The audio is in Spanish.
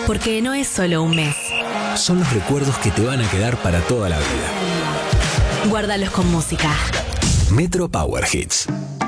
Porque no es solo un mes. Son los recuerdos que te van a quedar para toda la vida. Guárdalos con música. Metro Power Hits.